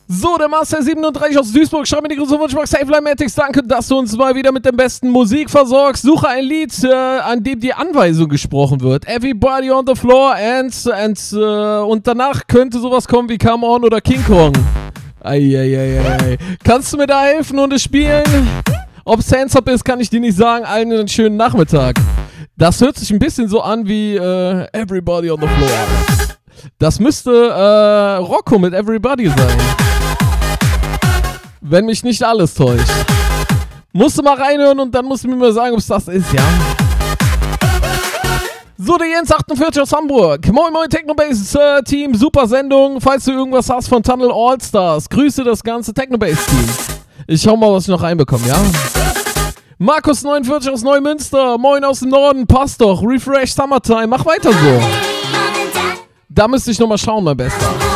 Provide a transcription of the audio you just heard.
So, der Master 37 aus Duisburg, schreib mir die große Wunschbox, Safelymatics, danke, dass du uns mal wieder mit der besten Musik versorgst. Suche ein Lied, an dem die Anweisung gesprochen wird. Everybody on the floor und danach könnte sowas kommen wie Come On oder King Kong. Eieieiei. Kannst du mir da helfen und es spielen? Ob es Hands Up ist, kann ich dir nicht sagen. Allen einen schönen Nachmittag. Das hört sich ein bisschen so an wie Everybody on the Floor. Das müsste Rocco mit Everybody sein. Wenn mich nicht alles täuscht. Musst du mal reinhören und dann musst du mir mal sagen, ob es das ist, ja? So, der Jens 48 aus Hamburg. Moin moin Technobase Team, super Sendung. Falls du irgendwas hast von Tunnel All-Stars, grüße das ganze Technobase Team. Ich schau mal, was ich noch reinbekomme, ja? Markus 49 aus Neumünster, moin aus dem Norden, passt doch. Refresh Summertime, mach weiter so. Da müsste ich nochmal schauen, mein Bester.